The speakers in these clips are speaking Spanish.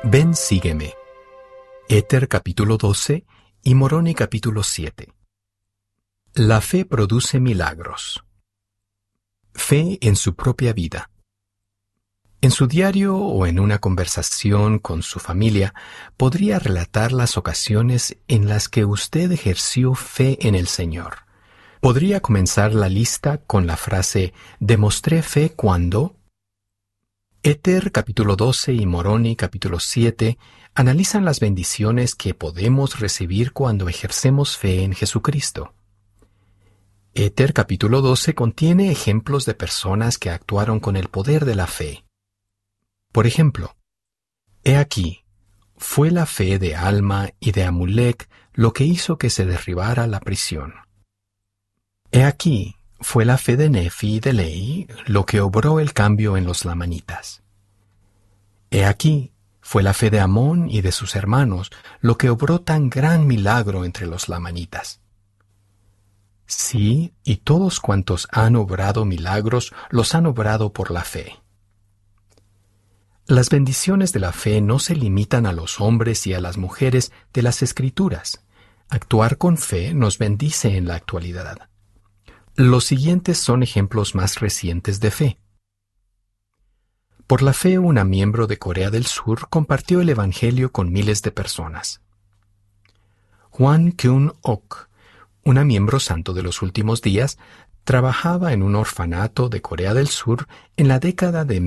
Ven, sígueme. Éter capítulo 12 y Moroni capítulo 7. La fe produce milagros. Fe en su propia vida. En su diario o en una conversación con su familia, podría relatar las ocasiones en las que usted ejerció fe en el Señor. Podría comenzar la lista con la frase «Demostré fe cuando». Éter capítulo 12 y Moroni capítulo 7 analizan las bendiciones que podemos recibir cuando ejercemos fe en Jesucristo. Éter capítulo 12 contiene ejemplos de personas que actuaron con el poder de la fe. Por ejemplo, he aquí, fue la fe de Alma y de Amulek lo que hizo que se derribara la prisión. He aquí, fue la fe de Nefi y de Lei lo que obró el cambio en los lamanitas. He aquí, fue la fe de Amón y de sus hermanos lo que obró tan gran milagro entre los lamanitas. Sí, y todos cuantos han obrado milagros los han obrado por la fe. Las bendiciones de la fe no se limitan a los hombres y a las mujeres de las Escrituras. Actuar con fe nos bendice en la actualidad. Los siguientes son ejemplos más recientes de fe. Por la fe, una miembro de Corea del Sur compartió el Evangelio con miles de personas. Hwan Kyun-ok, una miembro santo de los últimos días, trabajaba en un orfanato de Corea del Sur en la década de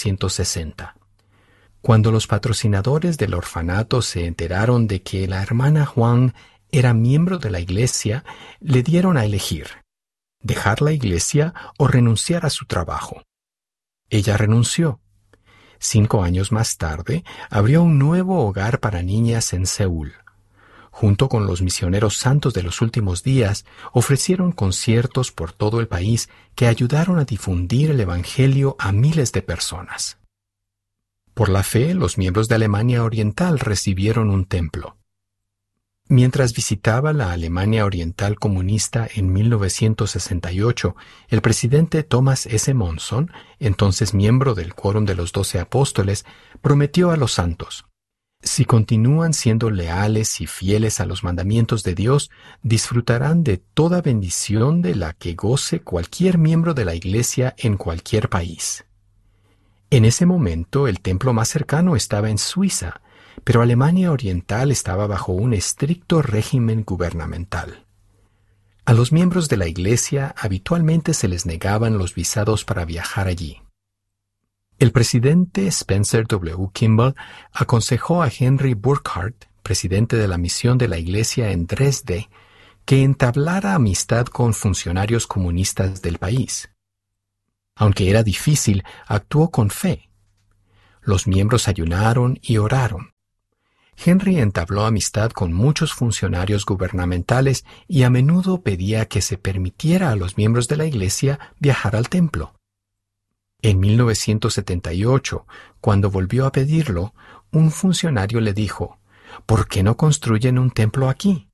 1960. Cuando los patrocinadores del orfanato se enteraron de que la hermana Hwan era miembro de la iglesia, le dieron a elegir: dejar la iglesia o renunciar a su trabajo. Ella renunció. 5 años más tarde, abrió un nuevo hogar para niñas en Seúl. Junto con los misioneros santos de los últimos días, ofrecieron conciertos por todo el país que ayudaron a difundir el Evangelio a miles de personas. Por la fe, los miembros de Alemania Oriental recibieron un templo. Mientras visitaba la Alemania Oriental comunista en 1968, el presidente Thomas S. Monson, entonces miembro del Quórum de los 12 Apóstoles, prometió a los santos: si continúan siendo leales y fieles a los mandamientos de Dios, disfrutarán de toda bendición de la que goce cualquier miembro de la Iglesia en cualquier país. En ese momento, el templo más cercano estaba en Suiza, pero Alemania Oriental estaba bajo un estricto régimen gubernamental. A los miembros de la Iglesia habitualmente se les negaban los visados para viajar allí. El presidente Spencer W. Kimball aconsejó a Henry Burkhardt, presidente de la misión de la Iglesia en Dresde, que entablara amistad con funcionarios comunistas del país. Aunque era difícil, actuó con fe. Los miembros ayunaron y oraron. Henry entabló amistad con muchos funcionarios gubernamentales y a menudo pedía que se permitiera a los miembros de la iglesia viajar al templo. En 1978, cuando volvió a pedirlo, un funcionario le dijo: ¿por qué no construyen un templo aquí?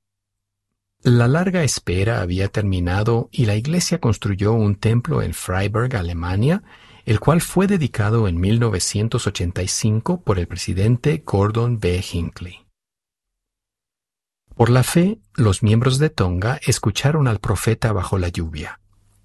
La larga espera había terminado y la iglesia construyó un templo en Freiburg, Alemania, el cual fue dedicado en 1985 por el presidente Gordon B. Hinckley. Por la fe, los miembros de Tonga escucharon al profeta bajo la lluvia.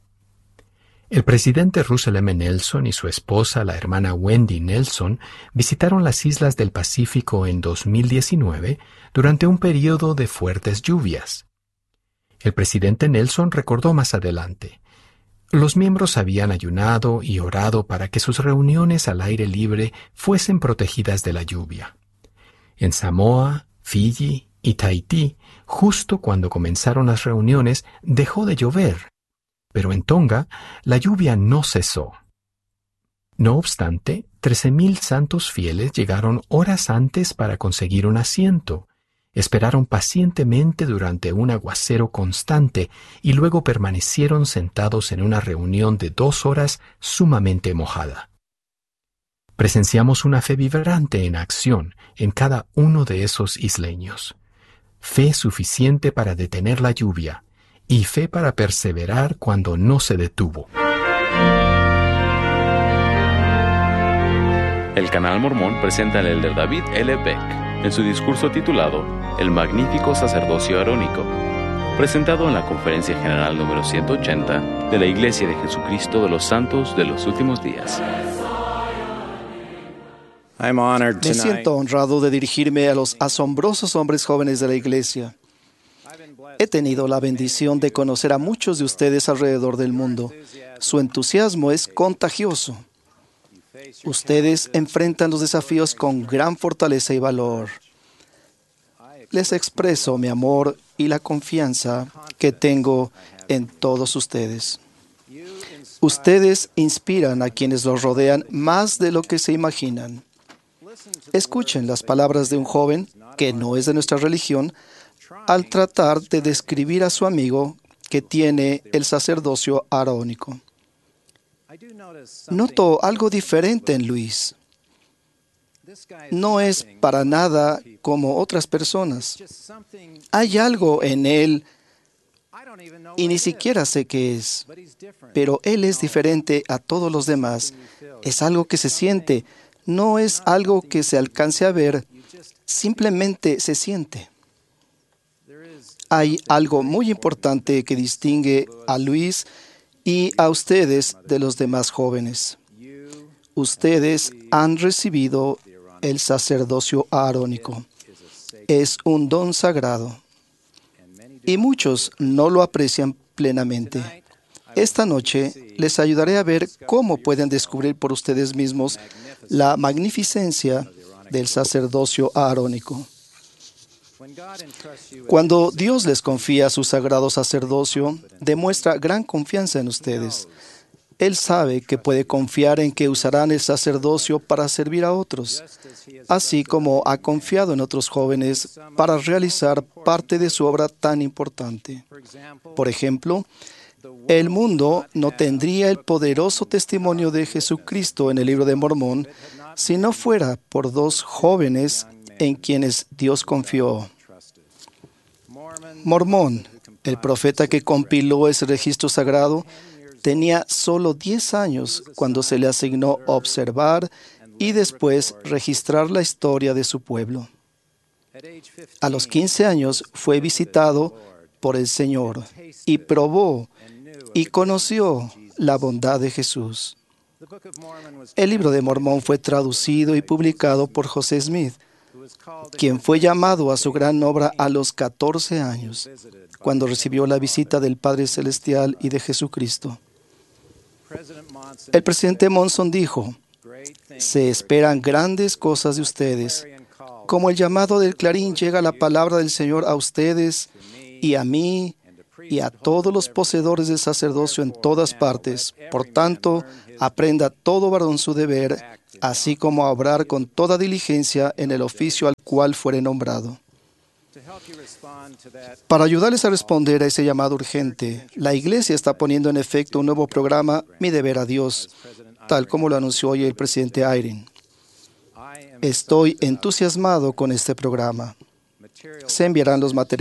El presidente Russell M. Nelson y su esposa, la hermana Wendy Nelson, visitaron las islas del Pacífico en 2019 durante un período de fuertes lluvias. El presidente Nelson recordó más adelante: los miembros habían ayunado y orado para que sus reuniones al aire libre fuesen protegidas de la lluvia. En Samoa, Fiji y Tahití, justo cuando comenzaron las reuniones, dejó de llover, pero en Tonga la lluvia no cesó. No obstante, 13,000 santos fieles llegaron horas antes para conseguir un asiento. Esperaron pacientemente durante un aguacero constante y luego permanecieron sentados en una reunión de 2 horas sumamente mojada. Presenciamos una fe vibrante en acción en cada uno de esos isleños. Fe suficiente para detener la lluvia y fe para perseverar cuando no se detuvo. El Canal Mormón presenta al elder David L. Beck en su discurso titulado El Magnífico Sacerdocio Arónico, presentado en la Conferencia General número 180 de la Iglesia de Jesucristo de los Santos de los Últimos Días. Me siento honrado de dirigirme a los asombrosos hombres jóvenes de la iglesia. He tenido la bendición de conocer a muchos de ustedes alrededor del mundo. Su entusiasmo es contagioso. Ustedes enfrentan los desafíos con gran fortaleza y valor. Les expreso mi amor y la confianza que tengo en todos ustedes. Ustedes inspiran a quienes los rodean más de lo que se imaginan. Escuchen las palabras de un joven que no es de nuestra religión al tratar de describir a su amigo que tiene el sacerdocio arónico. Noto algo diferente en Luis. No es para nada como otras personas. Hay algo en él y ni siquiera sé qué es, pero él es diferente a todos los demás. Es algo que se siente. No es algo que se alcance a ver, simplemente se siente. Hay algo muy importante que distingue a Luis y a ustedes de los demás jóvenes. Ustedes han recibido el sacerdocio arónico. Es un don sagrado y muchos no lo aprecian plenamente. Esta noche les ayudaré a ver cómo pueden descubrir por ustedes mismos la magnificencia del sacerdocio arónico. Cuando Dios les confía su sagrado sacerdocio, demuestra gran confianza en ustedes. Él sabe que puede confiar en que usarán el sacerdocio para servir a otros, así como ha confiado en otros jóvenes para realizar parte de su obra tan importante. Por ejemplo, el mundo no tendría el poderoso testimonio de Jesucristo en el Libro de Mormón si no fuera por dos jóvenes en quienes Dios confió. Mormón, el profeta que compiló ese registro sagrado, tenía solo 10 años cuando se le asignó observar y después registrar la historia de su pueblo. A los 15 años fue visitado por el Señor y probó y conoció la bondad de Jesús. El Libro de Mormón fue traducido y publicado por José Smith, quien fue llamado a su gran obra a los 14 años, cuando recibió la visita del Padre Celestial y de Jesucristo. El presidente Monson dijo: se esperan grandes cosas de ustedes. Como el llamado del clarín llega la palabra del Señor a ustedes y a mí y a todos los poseedores del sacerdocio en todas partes. Por tanto, aprenda todo varón su deber, así como a obrar con toda diligencia en el oficio al cual fuere nombrado. Para ayudarles a responder a ese llamado urgente, la Iglesia está poniendo en efecto un nuevo programa, Mi Deber a Dios, tal como lo anunció hoy el presidente Eyring. Estoy entusiasmado con este programa. Se enviarán los materiales